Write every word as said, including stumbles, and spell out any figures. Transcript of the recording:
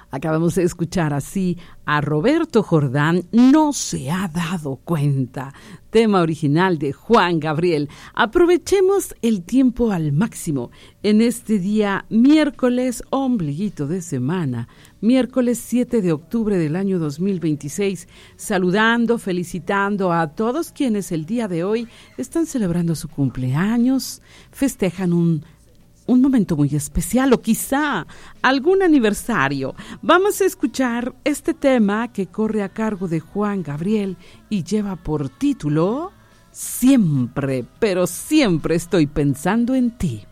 Acabamos de escuchar así a Roberto Jordán, No se ha dado cuenta, tema original de Juan Gabriel. Aprovechemos el tiempo al máximo en este día miércoles, ombliguito de semana, miércoles siete de octubre del año dos mil veintiséis, saludando, felicitando a todos quienes el día de hoy están celebrando su cumpleaños, festejan un Un momento muy especial o quizá algún aniversario. Vamos a escuchar este tema que corre a cargo de Juan Gabriel y lleva por título Siempre, pero siempre estoy pensando en ti.